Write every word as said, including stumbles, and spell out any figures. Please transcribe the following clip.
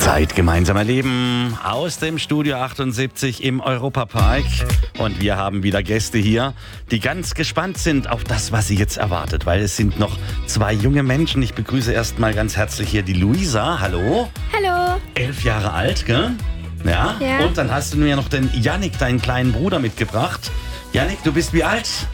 Zeit gemeinsam erleben aus dem Studio achtundsiebzig im Europapark. Und wir haben wieder Gäste hier, die ganz gespannt sind auf das, was sie jetzt erwartet. Weil es sind noch zwei junge Menschen. Ich begrüße erstmal ganz herzlich hier die Luisa. Hallo. Hallo. Elf Jahre alt, gell? Ja. Ja. Und dann hast du mir noch den Yannick, deinen kleinen Bruder, mitgebracht. Yannick, du bist wie alt?